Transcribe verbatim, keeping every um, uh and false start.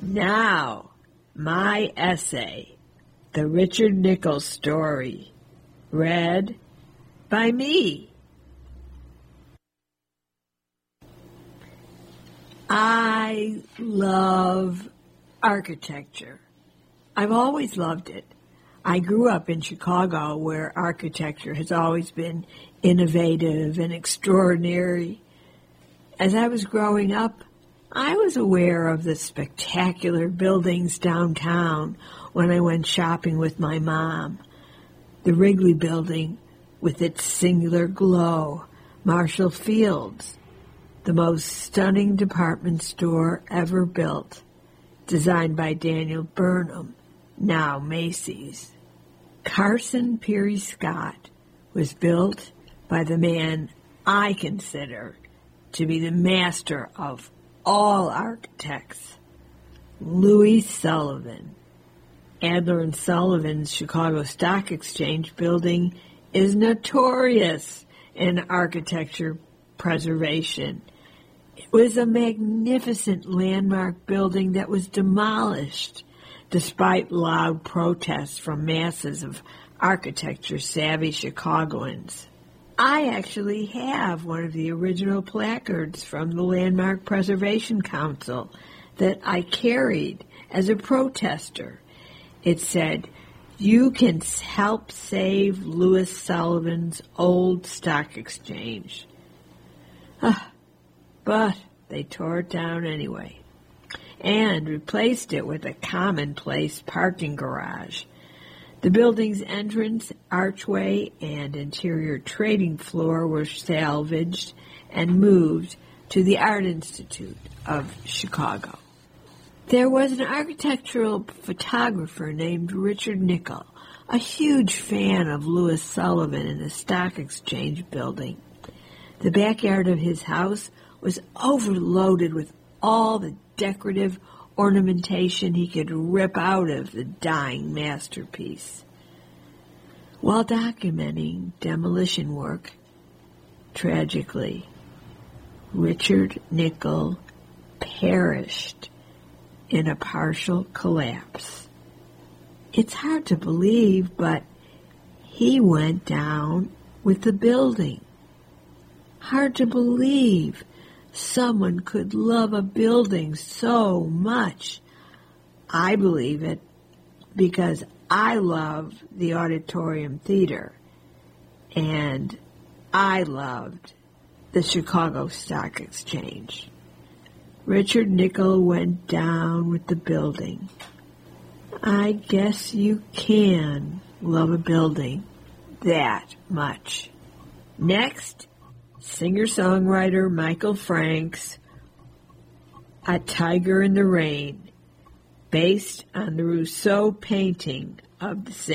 Now, my essay, The Richard Nicolls Story, read by me. I love architecture. I've always loved it. I grew up in Chicago, where architecture has always been innovative and extraordinary. As I was growing up, I was aware of the spectacular buildings downtown when I went shopping with my mom. The Wrigley Building with its singular glow, Marshall Fields, the most stunning department store ever built, designed by Daniel Burnham, now Macy's. Carson Pirie Scott was built by the man I consider to be the master of all architects, Louis Sullivan. Adler and Sullivan's Chicago Stock Exchange building is notorious in architecture preservation. It was a magnificent landmark building that was demolished despite loud protests from masses of architecture-savvy Chicagoans. I actually have one of the original placards from the Landmark Preservation Council that I carried as a protester. It said, "You can help save Louis Sullivan's old stock exchange." Ah, but they tore it down anyway and replaced it with a commonplace parking garage. The building's entrance, archway, and interior trading floor were salvaged and moved to the Art Institute of Chicago. There was an architectural photographer named Richard Nicolls, a huge fan of Louis Sullivan and the Stock Exchange building. The backyard of his house was overloaded with all the decorative ornamentation he could rip out of the dying masterpiece. While documenting demolition work, tragically, Richard Nicolls perished in a partial collapse. It's hard to believe, but he went down with the building. Hard to believe someone could love a building so much. I believe it because I love the Auditorium Theater, and I loved the Chicago Stock Exchange. Richard Nicolls went down with the building. I guess you can love a building that much. Next, singer-songwriter Michael Franks, A Tiger in the Rain, based on the Rousseau painting of the same